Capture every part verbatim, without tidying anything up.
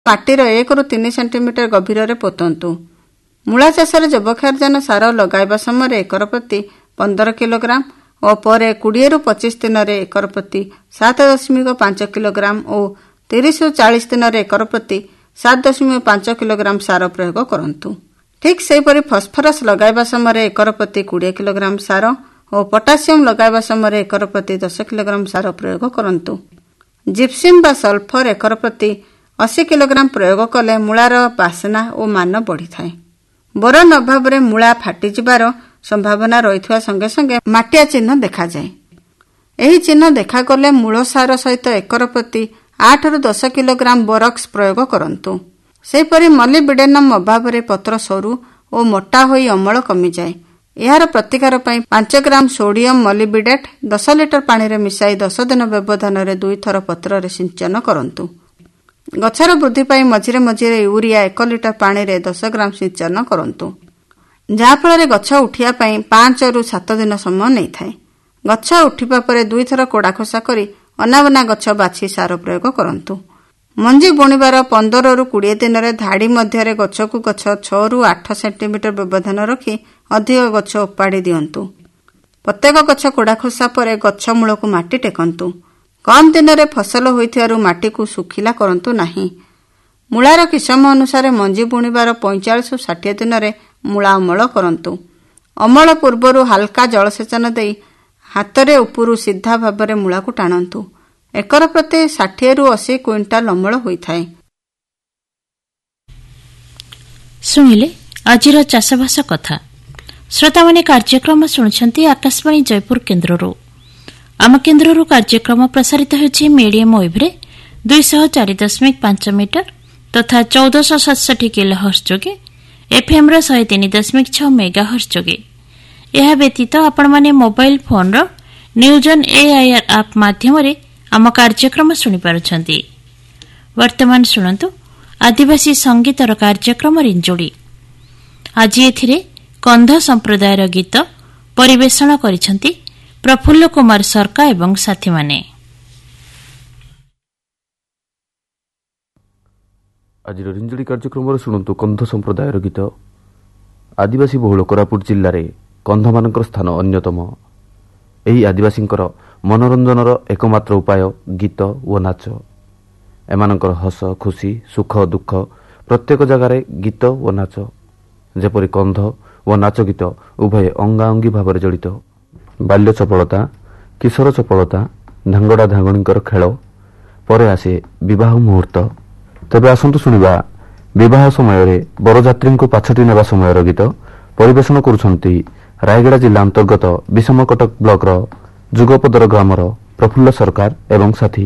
ମାଟିର ଏକ ରୁ ତିନି ସେଣ୍ଟିମିଟର ଗଭୀରରେ ପୋତନ୍ତୁ। ମୂଳା ଚାଷରେ ଯବକ୍ଷାରଜାନ ସାର ଲଗାଇବା ସମୟରେ ଏକର ପ୍ରତି ପନ୍ଦର କିଲୋଗ୍ରାମ ଓ ପରେ କୋଡ଼ିଏ ରୁ ପଚିଶ ଦିନରେ ଏକର ପ୍ରତି ସାତ ଦଶମିକ ପାଞ୍ଚ କିଲୋଗ୍ରାମ ଓ ତିରିଶ ରୁ ଚାଳିଶ ଦିନରେ ଏକର ପ୍ରତି ସାତ ଦଶମିକ ପାଞ୍ଚ କିଲୋଗ୍ରାମ ସାର ପ୍ରୟୋଗ କରନ୍ତୁ। ଠିକ୍ ସେହିପରି ଫସ୍ଫରସ୍ ଲଗାଇବା ସମୟରେ ଏକର ପ୍ରତି କୋଡ଼ିଏ କିଲୋଗ୍ରାମ ସାର ଓ ପଟାସିୟମ ଲଗାଇବା ସମୟରେ ଏକର ପ୍ରତି ଦଶ କିଲୋଗ୍ରାମ ସାର ପ୍ରୟୋଗ କରନ୍ତୁ। ଜିପ୍ସିମ୍ ବା ସଲ୍ଫର ଏକର ପ୍ରତି ଅଶୀ କିଲୋଗ୍ରାମ ପ୍ରୟୋଗ କଲେ ମୂଳାର ବାସ୍ନା ଓ ମାନ ବଢ଼ିଥାଏ। ବୋରନ୍ ଅଭାବରେ ମୂଳା ଫାଟିଯିବାର ସମ୍ଭାବନା ରହିଥିବା ସଙ୍ଗେ ସଙ୍ଗେ ମାଟିଆ ଚିହ୍ନ ଦେଖାଯାଏ। ଏହି ଚିହ୍ନ ଦେଖାଗଲେ ମୂଳ ସାର ସହିତ ଏକର ପ୍ରତି ଆଠ ରୁ ଦଶ କିଲୋଗ୍ରାମ ବୋରକ୍ସ ପ୍ରୟୋଗ କରନ୍ତୁ। ସେହିପରି ମଲିବିଡେନମ୍ ଅଭାବରେ ପତ୍ର ସରୁ ଓ ମୋଟା ହୋଇ ଅମଳ କମିଯାଏ। ଏହାର ପ୍ରତିକାର ପାଇଁ ପାଞ୍ଚ ଗ୍ରାମ ସୋଡିୟମ ମଲିବିଡେଟ୍ ଦଶ ଲିଟର ପାଣିରେ ମିଶାଇ ଦଶ ଦିନ ବ୍ୟବଧାନରେ ଦୁଇଥର ପତ୍ରରେ ସିଞ୍ଚନ କରନ୍ତୁ। ଗଛର ବୃଦ୍ଧି ପାଇଁ ମଝିରେ ମଝିରେ ୟୁରିଆ ଏକ ଲିଟର ପାଣିରେ ଦଶ ଗ୍ରାମ ସିଞ୍ଚନ କରନ୍ତୁ, ଯାହାଫଳରେ ଗଛ ଉଠିବା ପାଇଁ ପାଞ୍ଚ ରୁ ସାତ ଦିନ ସମୟ ନେଇଥାଏ। ଗଛ ଉଠିବା ପରେ ଦୁଇଥର କୋଡ଼ା ଖୋସା କରି ଅନାବନା ଗଛ ବାଛି ସାର ପ୍ରୟୋଗ କରନ୍ତୁ। ମଞ୍ଜି ବୁଣିବାର ପନ୍ଦର ରୁ କୋଡ଼ିଏ ଦିନରେ ଧାଡ଼ି ମଧ୍ୟରେ ଗଛକୁ ଗଛ ଛଅ ରୁ ଆଠ ସେଣ୍ଟିମିଟର ବ୍ୟବଧାନ ରଖି ଅଧିକ ଗଛ ଉପାଡ଼ି ଦିଅନ୍ତୁ। ପ୍ରତ୍ୟେକ ଗଛ କୋଡ଼ା ଖୋସା ପରେ ଗଛ ମୂଳକୁ ମାଟି ଟେକନ୍ତୁ। କମ୍ ଦିନରେ ଫସଲ ହୋଇଥିବାରୁ ମାଟିକୁ ଶୁଖିଲା କରନ୍ତୁ ନାହିଁ। ମୂଳାର କିସମ ଅନୁସାରେ ମଞ୍ଜି ବୁଣିବାର ପଇଁଚାଳିଶ ରୁ ଷାଠିଏ ଦିନରେ ମୂଳା ଅମଳ କରନ୍ତୁ। ଅମଳ ପୂର୍ବରୁ ହାଲକା ଜଳସେଚନ ଦେଇ ହାତରେ ଉପରୁ ସିଧା ଭାବରେ ମୂଳାକୁ ଟାଣନ୍ତୁ। ଏକର ପ୍ରତି ଷାଠିଏ ରୁ ଅଶୀ କ୍ୱିଣ୍ଟାଲ ଅମଳ ହୋଇଥାଏ। ଶୁଣିଲେ ଆଜିର ଚାଷବାସ କଥା। ଶ୍ରୋତାମାନେ କାର୍ଯ୍ୟକ୍ରମ ଶୁଣୁଛନ୍ତି ଆକାଶବାଣୀ ଜୟପୁର କେନ୍ଦ୍ରରୁ। ଆମ କେନ୍ଦ୍ରରୁ କାର୍ଯ୍ୟକ୍ରମ ପ୍ରସାରିତ ହେଉଛି ମିଡିୟମ ୱେଭରେ ଦୁଇଶହ ଚାରି ଦଶମିକ ପାଞ୍ଚ ମିଟର ତଥା ଚଉଦଶହ ସତଷଠି କିଲୋ ହର୍ସ ଯୋଗେ, ଏଫ୍ଏମ୍ର ଶହେ ତିନି ଦଶମିକ ଛଅ ମେଗା ହର୍ସ ଯୋଗେ। ଏହା ବ୍ୟତୀତ ଆପଣମାନେ ମୋବାଇଲ ଫୋନ୍ର ନ୍ୟୁଜ୍ ଅନ୍ ଏଆଇଆର୍ ଆପ୍ ମାଧ୍ୟମରେ ଆମ କାର୍ଯ୍ୟକ୍ରମ ଶୁଣିପାରୁଛନ୍ତି। ବର୍ତ୍ତମାନ ଶୁଣନ୍ତୁ ଆଦିବାସୀ ସଙ୍ଗୀତର କାର୍ଯ୍ୟକ୍ରମ ରିଞ୍ଜୁଡ଼ି। ଆଜି ଏଥିରେ କନ୍ଧ ସମ୍ପ୍ରଦାୟର ଗୀତ ପରିବେଷଣ କରିଛନ୍ତି ପ୍ରଫୁଲ୍ଲ କୁମାର ସରକା ଏବଂ ସାଥୀମାନେ। ଆଜିର ରିଞ୍ଜୁଡ଼ି କାର୍ଯ୍ୟକ୍ରମରେ ଶୁଣନ୍ତୁ କନ୍ଧ ସମ୍ପ୍ରଦାୟର ଗୀତ। ଆଦିବାସୀ ବହୁଳ କୋରାପୁଟ ଜିଲ୍ଲାରେ କନ୍ଧମାନଙ୍କର ସ୍ଥାନ ଅନ୍ୟତମ। ଏହି ଆଦିବାସୀଙ୍କର ମନୋରଞ୍ଜନର ଏକମାତ୍ର ଉପାୟ ଗୀତ ଓ ନାଚ। ଏମାନଙ୍କର ହସ ଖୁସି ସୁଖ ଦୁଃଖ ପ୍ରତ୍ୟେକ ଜାଗାରେ ଗୀତ ଓ ନାଚ। ଯେପରି କନ୍ଧ ଓ ନାଚ ଗୀତ ଉଭୟ ଅଙ୍ଗାଅଙ୍ଗୀ ଭାବରେ ଜଡ଼ିତ। ବାଲ୍ୟ ଚପଳତା, କିଶୋର ଚପଳତା, ଧାଙ୍ଗଡ଼ା ଧାଙ୍ଗଣୀଙ୍କର ଖେଳ, ପରେ ଆସେ ବିବାହ ମୁହୂର୍ତ୍ତ। ତେବେ ଆସନ୍ତୁ ଶୁଣିବା ବିବାହ ସମୟରେ ବରଯାତ୍ରୀଙ୍କୁ ପାଛୋଟି ନେବା ସମୟର ଗୀତ। ପରିବେଷଣ କରୁଛନ୍ତି ରାୟଗଡ଼ା ଜିଲ୍ଲା ଅନ୍ତର୍ଗତ ବିଷମକଟକ ବ୍ଲକର ଯୁଗପଦର ଗ୍ରାମର ପ୍ରଫୁଲ୍ଲ ସରକାର ଏବଂ ସାଥୀ।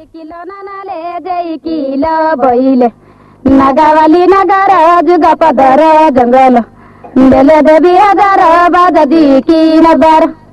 ନଗାବାଲି ନଗର ଯୁଗପଦର ଜଙ୍ଗଲ ବେଲେ ଦେବୀ ହଜାର ବାଜଦି କି ନବାର